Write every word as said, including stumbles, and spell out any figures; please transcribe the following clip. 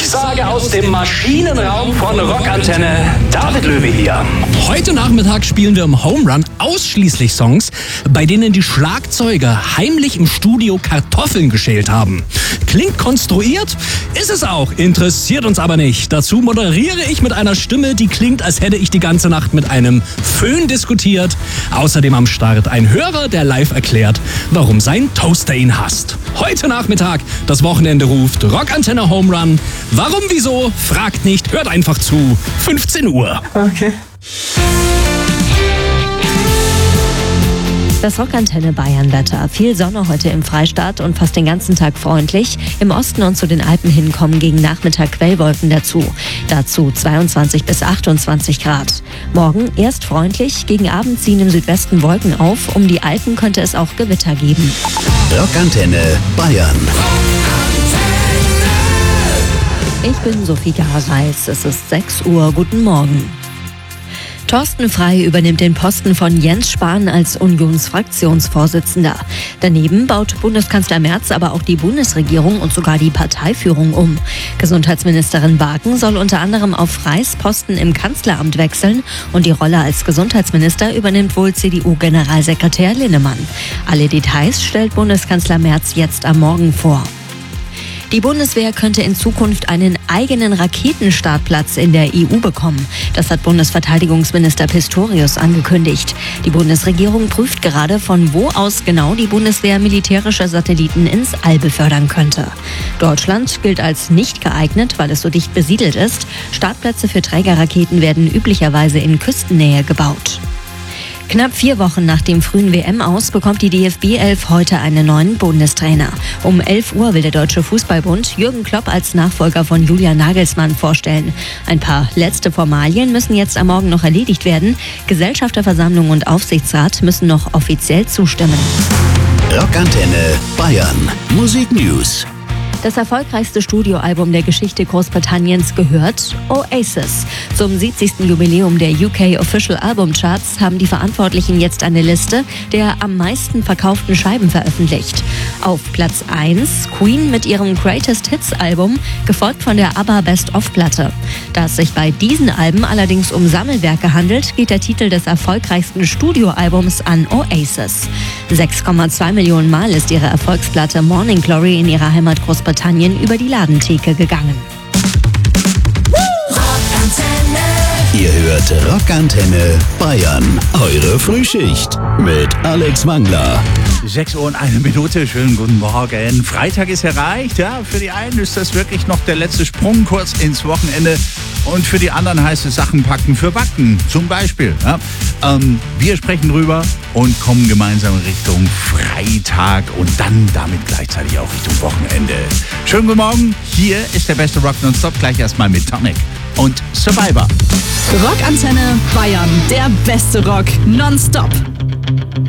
Durchsage aus dem Maschinenraum von Rockantenne. David Löwe hier. Heute Nachmittag spielen wir im Home Run ausschließlich Songs, bei denen die Schlagzeuger heimlich im Studio Kartoffeln geschält haben. Klingt konstruiert, ist es auch, interessiert uns aber nicht. Dazu moderiere ich mit einer Stimme, die klingt, als hätte ich die ganze Nacht mit einem Föhn diskutiert. Außerdem am Start ein Hörer, der live erklärt, warum sein Toaster ihn hasst. Heute Nachmittag, das Wochenende ruft, Rockantenne Home Run. Warum, wieso? Fragt nicht, hört einfach zu. fünfzehn Uhr. Okay. Das Rockantenne Bayern-Wetter. Viel Sonne heute im Freistaat und fast den ganzen Tag freundlich. Im Osten und zu den Alpen hin kommen gegen Nachmittag Quellwolken dazu. Dazu zweiundzwanzig bis achtundzwanzig Grad. Morgen erst freundlich, gegen Abend ziehen im Südwesten Wolken auf. Um die Alpen könnte es auch Gewitter geben. Rockantenne Bayern. Ich bin Sophie Gareis. Es ist sechs Uhr. Guten Morgen. Thorsten Frey übernimmt den Posten von Jens Spahn als Unionsfraktionsvorsitzender. Daneben baut Bundeskanzler Merz aber auch die Bundesregierung und sogar die Parteiführung um. Gesundheitsministerin Barken soll unter anderem auf Freys Posten im Kanzleramt wechseln und die Rolle als Gesundheitsminister übernimmt wohl C D U-Generalsekretär Linnemann. Alle Details stellt Bundeskanzler Merz jetzt am Morgen vor. Die Bundeswehr könnte in Zukunft einen eigenen Raketenstartplatz in der E U bekommen. Das hat Bundesverteidigungsminister Pistorius angekündigt. Die Bundesregierung prüft gerade, von wo aus genau die Bundeswehr militärische Satelliten ins All befördern könnte. Deutschland gilt als nicht geeignet, weil es so dicht besiedelt ist. Startplätze für Trägerraketen werden üblicherweise in Küstennähe gebaut. Knapp vier Wochen nach dem frühen W M-Aus bekommt die D F B elf heute einen neuen Bundestrainer. Um elf Uhr will der Deutsche Fußballbund Jürgen Klopp als Nachfolger von Julian Nagelsmann vorstellen. Ein paar letzte Formalien müssen jetzt am Morgen noch erledigt werden. Gesellschafterversammlung und Aufsichtsrat müssen noch offiziell zustimmen. Rockantenne Bayern. Musik News. Das erfolgreichste Studioalbum der Geschichte Großbritanniens gehört Oasis. Zum siebzigsten Jubiläum der U K Official Album Charts haben die Verantwortlichen jetzt eine Liste der am meisten verkauften Scheiben veröffentlicht. Auf Platz eins Queen mit ihrem Greatest Hits Album, gefolgt von der ABBA Best-of-Platte. Da es sich bei diesen Alben allerdings um Sammelwerke handelt, geht der Titel des erfolgreichsten Studioalbums an Oasis. sechs Komma zwei Millionen Mal ist ihre Erfolgsplatte Morning Glory in ihrer Heimat Großbritannien über die Ladentheke gegangen. Ihr hört Rockantenne Bayern. Eure Frühschicht mit Alex Wangler. sechs Uhr und eine Minute, schönen guten Morgen. Freitag ist erreicht, ja, für die einen ist das wirklich noch der letzte Sprung kurz ins Wochenende und für die anderen heißt es Sachen packen für Backen, zum Beispiel. Ja. Ähm, wir sprechen drüber und kommen gemeinsam Richtung Freitag und dann damit gleichzeitig auch Richtung Wochenende. Schönen guten Morgen, hier ist der beste Rock nonstop, gleich erstmal mit Tonic und Survivor. Rockantenne Bayern, der beste Rock nonstop.